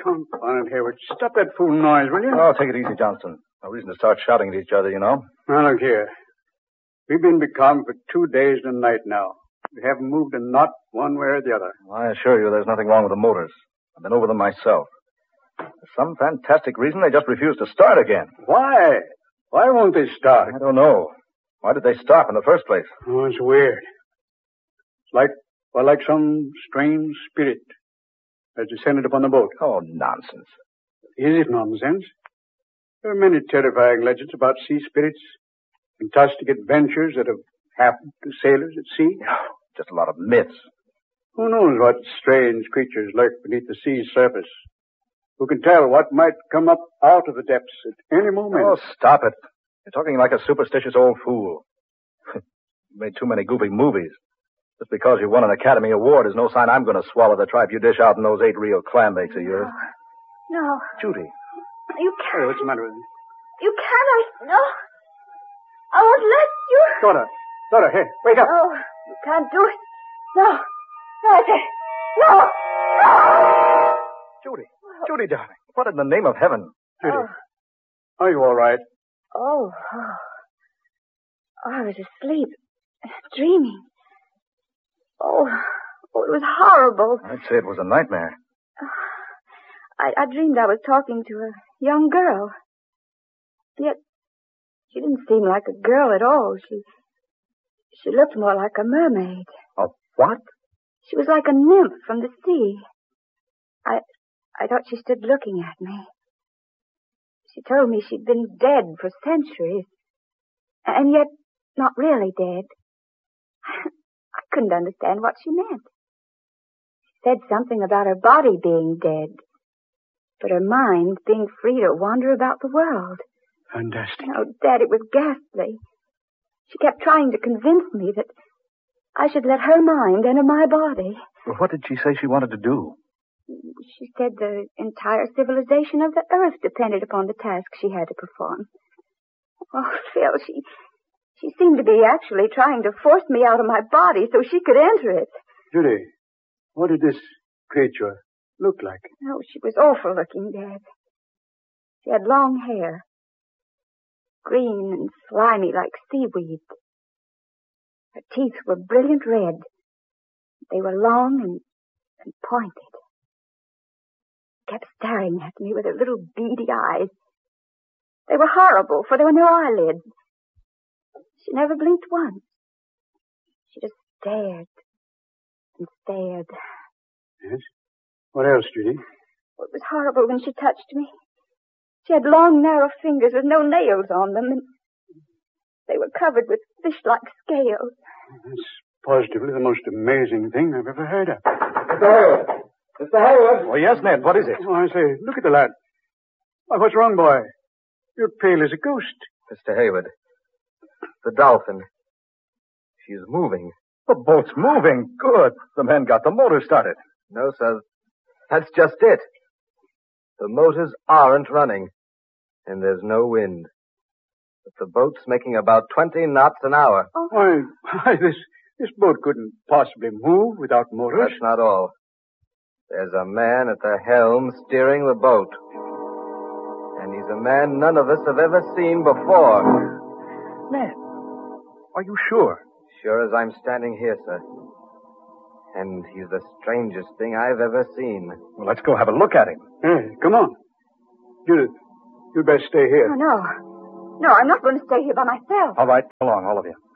Confound it, Hayward. Stop that fool noise, will you? Oh, take it easy, Johnston. No reason to start shouting at each other, you know. Now, look here. We've been becalmed for 2 days and a night now. We haven't moved a knot one way or the other. Well, I assure you there's nothing wrong with the motors. I've been over them myself. For some fantastic reason, they just refuse to start again. Why? Why won't they start? I don't know. Why did they stop in the first place? Oh, it's weird. It's like some strange spirit has descended upon the boat. Oh, nonsense. Is it nonsense? There are many terrifying legends about sea spirits, fantastic adventures that have happened to sailors at sea. Just a lot of myths. Who knows what strange creatures lurk beneath the sea's surface? Who can tell what might come up out of the depths at any moment? Oh, stop it. You're talking like a superstitious old fool. You made too many goofy movies. Just because you won an Academy Award is no sign I'm going to swallow the tripe you dish out in those 8 real clam bakes of yours. No. Judy. You can't. Hey, what's the matter with you? You can't. No. I won't let you. Daughter, hey, wake up. No, you can't do it. No. No, no. No. Judy, darling. What in the name of heaven? Judy, are you all right? Oh, I was asleep, dreaming. Oh, it was horrible. I'd say it was a nightmare. I dreamed I was talking to a young girl. Yet, she didn't seem like a girl at all. She looked more like a mermaid. A what? She was like a nymph from the sea. I thought she stood looking at me. She told me she'd been dead for centuries, and yet not really dead. I couldn't understand what she meant. She said something about her body being dead, but her mind being free to wander about the world. Fantastic. Oh, Dad, it was ghastly. She kept trying to convince me that I should let her mind enter my body. Well, what did she say she wanted to do? She said the entire civilization of the earth depended upon the task she had to perform. Oh, Phil, she seemed to be actually trying to force me out of my body so she could enter it. Judy, what did this creature look like? Oh, she was awful looking, Dad. She had long hair, green and slimy like seaweed. Her teeth were brilliant red. They were long and pointed. She kept staring at me with her little beady eyes. They were horrible, for there were no eyelids. She never blinked once. She just stared and stared. Yes? What else, Judy? It was horrible when she touched me. She had long, narrow fingers with no nails on them, and they were covered with fish-like scales. That's positively the most amazing thing I've ever heard of. Mr. Hayward! Oh, yes, Ned. What is it? Oh, I say, look at the lad. Why, what's wrong, boy? You're pale as a ghost. Mr. Hayward, the Dolphin. She's moving. The boat's moving. Good. The men got the motor started. No, sir. That's just it. The motors aren't running, and there's no wind. But the boat's making about 20 knots an hour. Oh. Why, this boat couldn't possibly move without motors. That's not all. There's a man at the helm steering the boat. And he's a man none of us have ever seen before. Ned, are you sure? Sure as I'm standing here, sir. And he's the strangest thing I've ever seen. Well, let's go have a look at him. Hey, come on. Judith, you'd best stay here. Oh, no. No, I'm not going to stay here by myself. All right, come along, all of you.